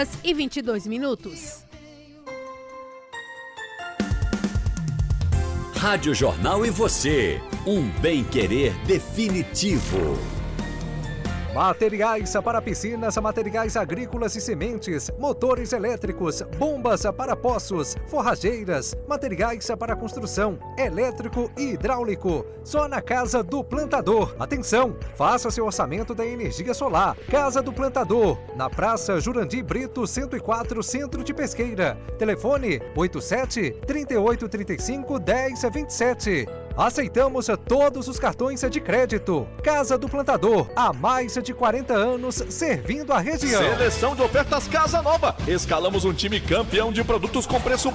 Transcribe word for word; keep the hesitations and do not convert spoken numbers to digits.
horas e vinte e dois minutos. Rádio Jornal e você, um bem-querer definitivo. Materiais para piscinas, materiais agrícolas e sementes, motores elétricos, bombas para poços, forrageiras, materiais para construção, elétrico e hidráulico. Só na Casa do Plantador. Atenção, faça seu orçamento da energia solar. Casa do Plantador, na Praça Jurandir Brito, cento e quatro, Centro de Pesqueira. Telefone oito sete, três oito três cinco, um zero dois sete. Aceitamos todos os cartões de crédito. Casa do Plantador, há mais de quarenta anos servindo a região. Seleção de ofertas Casa Nova. Escalamos um time campeão de produtos com preço